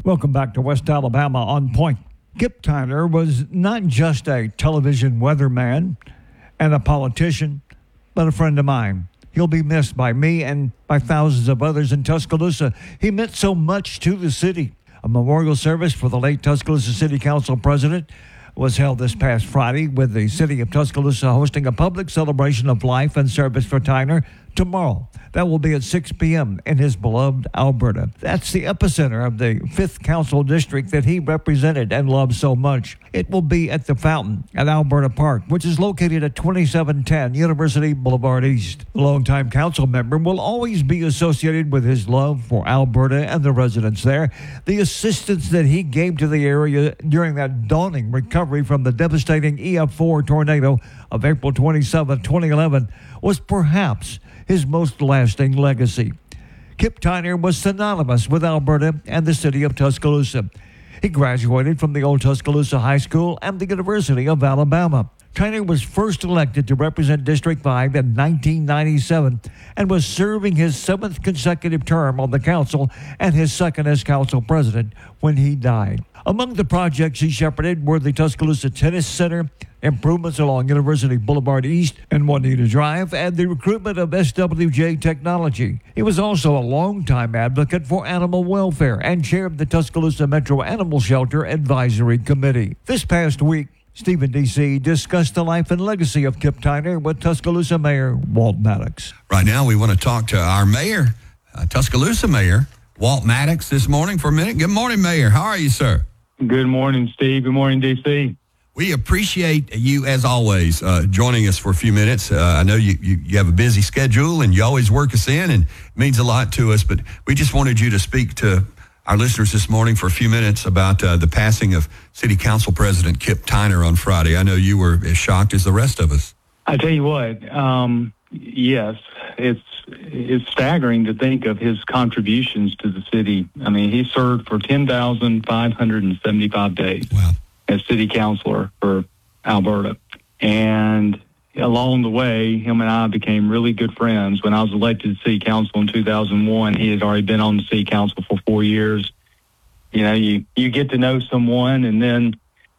Welcome back to West Alabama On Point. Kip Tyner was not just a television weatherman and a politician, but a friend of mine. He'll be missed by me and by thousands of others in Tuscaloosa. He meant so much to the city. A memorial service for the late Tuscaloosa City Council president was held this past Friday, with the city of Tuscaloosa hosting a public celebration of life and service for Tyner tomorrow. That will be at 6 p.m. in his beloved Alberta. That's the epicenter of the 5th Council District that he represented and loved so much. It will be at the Fountain at Alberta Park, which is located at 2710 University Boulevard East. The longtime council member will always be associated with his love for Alberta and the residents there. The assistance that he gave to the area during that daunting recovery from the devastating EF4 tornado of April 27, 2011 was perhaps his most lasting legacy. Kip Tyner was synonymous with Alberta and the city of Tuscaloosa. He graduated from the old Tuscaloosa High School and the University of Alabama. Tyner was first elected to represent District 5 in 1997 and was serving his 7th consecutive term on the council and his 2nd as council president when he died. Among the projects he shepherded were the Tuscaloosa Tennis Center, improvements along University Boulevard East and Juanita Drive, and the recruitment of SWJ Technology. He was also a longtime advocate for animal welfare and chaired the Tuscaloosa Metro Animal Shelter Advisory Committee. This past week, Stephen D.C. discussed the life and legacy of Kip Tyner with Tuscaloosa Mayor Walt Maddox. Right now, we want to talk to our mayor, Tuscaloosa Mayor Walt Maddox, this morning for a minute. Good morning, Mayor. How are you, sir? Good morning, Steve. Good morning, D.C. We appreciate you, as always, joining us for a few minutes. I know you have a busy schedule, and you always work us in, and it means a lot to us. But we just wanted you to speak to our listeners this morning for a few minutes about the passing of City Council President Kip Tyner on Friday. I know you were as shocked as the rest of us. I tell you what, yes, it's staggering to think of his contributions to the city. I mean, he served for 10,575 days. Wow. As city councilor for Alberta. And along the way, him and I became really good friends. When I was elected to city council in 2001, he had already been on the city council for 4 years. You know, you get to know someone, and then